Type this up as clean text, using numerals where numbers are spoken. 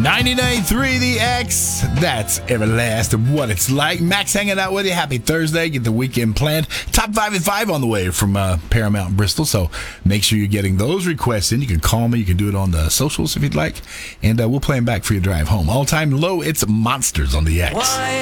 99.3 The X. That's Everlast, What It's Like. Max hanging out with you. Happy Thursday. Get the weekend planned. Top 5 at 5 on the way from Paramount Bristol. So make sure you're getting those requests in. You can call me. You can do it on the socials if you'd like. And we'll play them back for your drive home. All-time low, it's Monsters on The X. Why